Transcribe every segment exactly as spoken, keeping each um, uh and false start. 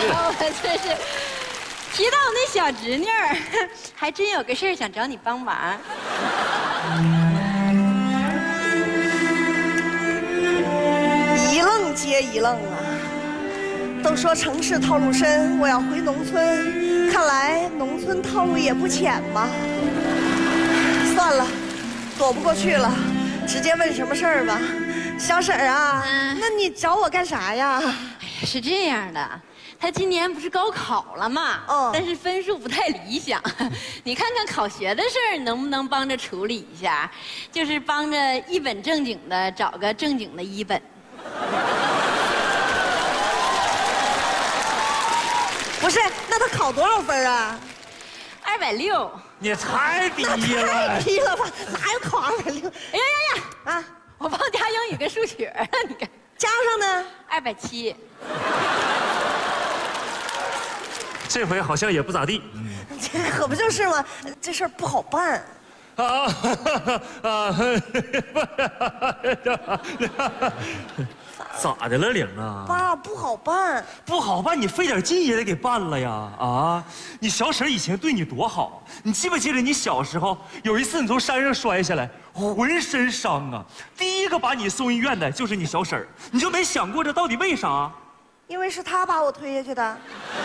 我真是提到我那小侄女儿，还真有个事儿想找你帮忙。 一愣接一愣啊！都说城市套路深，我要回农村，看来农村套路也不浅嘛。算了，躲不过去了，直接问什么事儿吧。小婶儿啊，嗯、那你找我干啥呀？哎呀， 是这样的。他今年不是高考了嘛？哦，但是分数不太理想。你看看考学的事儿能不能帮着处理一下？就是帮着一本正经的找个正经的一本。 不是，那他考多少分啊？ 二百六。 你太低了， 太低了吧？哪有考二百六？ 哎呀呀呀！啊，我忘加英语跟数学了，你看。 加上呢？ 二百七。 这回好像也不咋地。 这可不就是吗？这事儿不好办。啊啊！ 咋的了，玲啊？ 爸，不好办。 不好办，你费点劲也得给办了呀！啊，你小婶以前对你多好，你记不记得你小时候有一次你从山上摔下来，浑身伤啊，第一个把你送医院的就是你小婶，你就没想过这到底为啥？ 因为是他把我推下去的。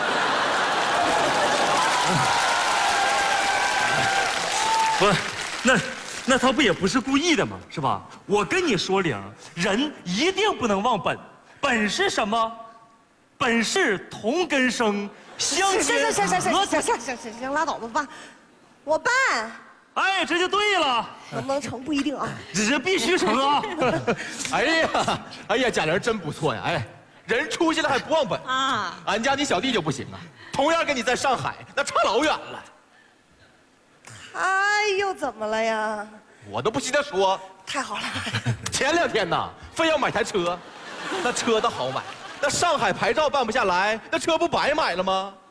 不是，那那他不也不是故意的吗？是吧？我跟你说，玲，人一定不能忘本。本是什么？本是同根生，相煎。 行行行行行行行行行行，拉倒吧，爸，我办。 哎，这就对了。 能不能成不一定啊。 这必须成啊！ 哎呀，哎呀，贾玲真不错呀！哎，人出息了还不忘本啊！俺家你小弟就不行啊，同样跟你在上海，那差老远了。 他又怎么了呀？ 我都不稀得说。 太好了！ 前两天呐，非要买台车，那车的好买，那上海牌照办不下来，那车不白买了吗？